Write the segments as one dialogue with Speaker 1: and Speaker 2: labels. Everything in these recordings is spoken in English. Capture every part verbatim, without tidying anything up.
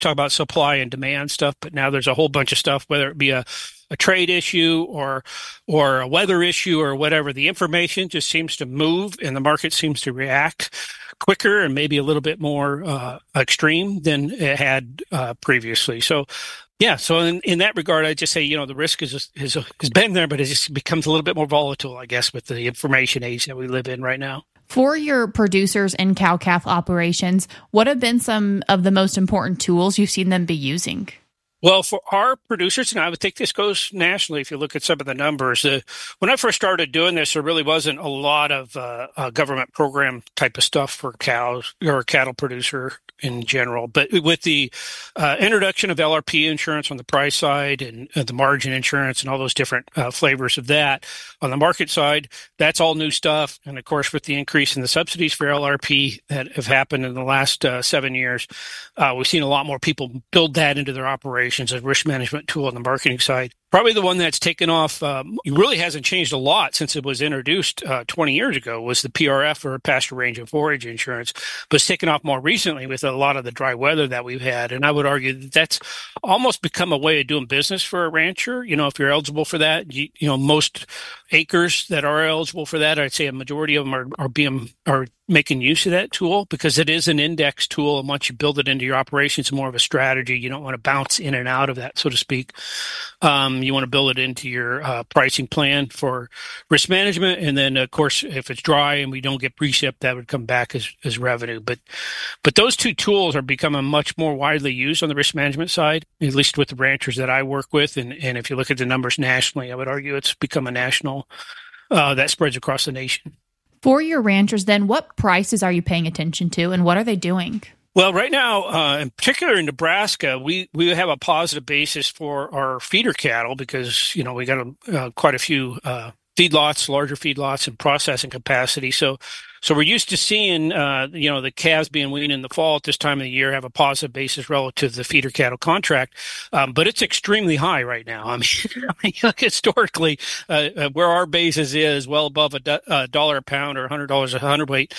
Speaker 1: talk about supply and demand stuff, but now there's a whole bunch of stuff, whether it be a, a trade issue or or a weather issue or whatever. The information just seems to move, and the market seems to react quicker and maybe a little bit more uh, extreme than it had uh, previously. So, yeah. So in, in that regard, I just say, you know, the risk is is has been there, but it just becomes a little bit more volatile, I guess, with the information age that we live in right now.
Speaker 2: For your producers and cow-calf operations, what have been some of the most important tools you've seen them be using?
Speaker 1: Well, for our producers, and I would think this goes nationally if you look at some of the numbers, uh, when I first started doing this, there really wasn't a lot of uh, uh, government program type of stuff for cows or cattle producer in general. But with the uh, introduction of L R P insurance on the price side and uh, the margin insurance and all those different uh, flavors of that, on the market side, that's all new stuff. And of course, with the increase in the subsidies for L R P that have happened in the last uh, seven years, uh, we've seen a lot more people build that into their operations as a risk management tool on the marketing side. Probably the one that's taken off, um, it really hasn't changed a lot since it was introduced uh, twenty years ago, was the P R F, or pasture range and forage insurance, but it's taken off more recently with a lot of the dry weather that we've had. And I would argue that that's almost become a way of doing business for a rancher. You know, if you're eligible for that, you, you know, most acres that are eligible for that, I'd say a majority of them are, are being, are making use of that tool because it is an index tool. And once you build it into your operations, it's more of a strategy. You don't want to bounce in and out of that, so to speak. Um, you want to build it into your uh, pricing plan for risk management. And then, of course, if it's dry and we don't get precip, that would come back as, as revenue. But but those two tools are becoming much more widely used on the risk management side, at least with the ranchers that I work with. And, and if you look at the numbers nationally, I would argue it's become a national, uh, that spreads across the nation.
Speaker 2: For your ranchers, then, what prices are you paying attention to and what are they doing?
Speaker 1: Well, right now, uh, in particular in Nebraska, we, we have a positive basis for our feeder cattle because, you know, we got a, uh, quite a few uh, feedlots, larger feedlots and processing capacity. So so we're used to seeing, uh, you know, the calves being weaned in the fall at this time of the year have a positive basis relative to the feeder cattle contract. Um, but it's extremely high right now. I mean, I mean look, historically, uh, uh, where our basis is well above a, do- a dollar a pound or one hundred dollars a hundredweight.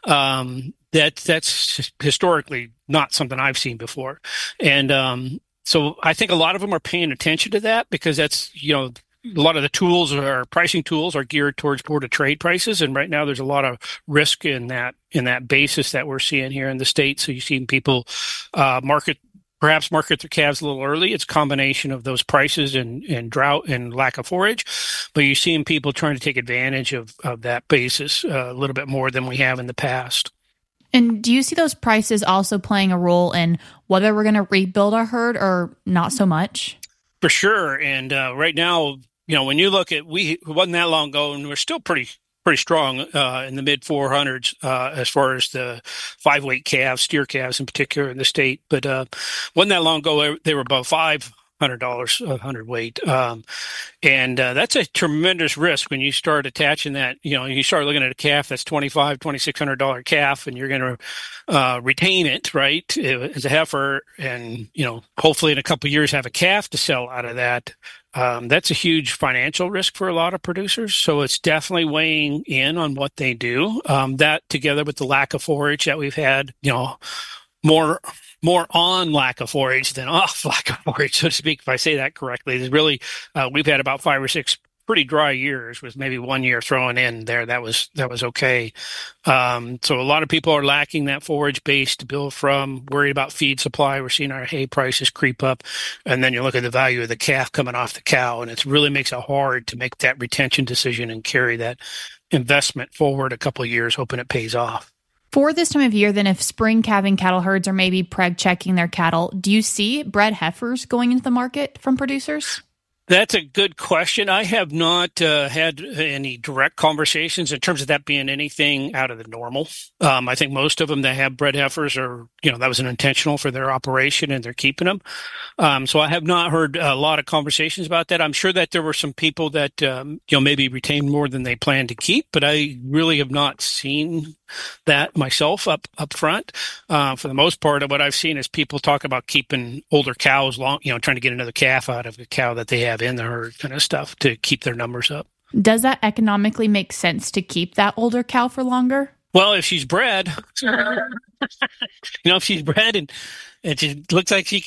Speaker 1: Um, that, that's historically not something I've seen before. And um, so I think a lot of them are paying attention to that because that's, you know, a lot of the tools or pricing tools are geared towards board of trade prices. And right now there's a lot of risk in that, in that basis that we're seeing here in the state. So you've seen people uh, market, perhaps market their calves a little early. It's a combination of those prices and, and drought and lack of forage. But you're seeing people trying to take advantage of, of that basis uh, a little bit more than we have in the past.
Speaker 2: And do you see those prices also playing a role in whether we're going to rebuild our herd or not so much?
Speaker 1: For sure. And uh, right now, you know, when you look at, we it wasn't that long ago, and we're still pretty pretty strong uh, in the mid four hundreds uh, as far as the five weight calves, steer calves in particular in the state. But uh, wasn't that long ago they were above five hundred dollars a hundred weight, um, and uh, that's a tremendous risk when you start attaching that. You know, you start looking at a calf that's twenty five, twenty six hundred dollar calf, and you're going to uh, retain it, right, as a heifer, and you know, hopefully in a couple of years have a calf to sell out of that. Um, that's a huge financial risk for a lot of producers. So it's definitely weighing in on what they do. Um, that together with the lack of forage that we've had, you know, more more on lack of forage than off lack of forage, so to speak, if I say that correctly. There's really, uh, we've had about five or six pretty dry years with maybe one year thrown in there. That was, that was okay. Um, so a lot of people are lacking that forage base to build from, worried about feed supply. We're seeing our hay prices creep up. And then you look at the value of the calf coming off the cow, and it really makes it hard to make that retention decision and carry that investment forward a couple of years, hoping it pays off.
Speaker 2: For this time of year, then, if spring calving cattle herds are maybe preg checking their cattle, do you see bred heifers going into the market from producers?
Speaker 1: That's a good question. I have not uh, had any direct conversations in terms of that being anything out of the normal. Um, I think most of them that have bred heifers are, you know, that was an intentional for their operation and they're keeping them. Um, so I have not heard a lot of conversations about that. I'm sure that there were some people that, um, you know, maybe retained more than they planned to keep, but I really have not seen that myself up up front. Uh, for the most part of what I've seen is people talk about keeping older cows long, you know, trying to get another calf out of the cow that they have in the herd kind of stuff to keep their numbers up.
Speaker 2: Does that economically make sense to keep that older cow for longer?
Speaker 1: Well, if she's bred, you know, if she's bred and, and she looks like she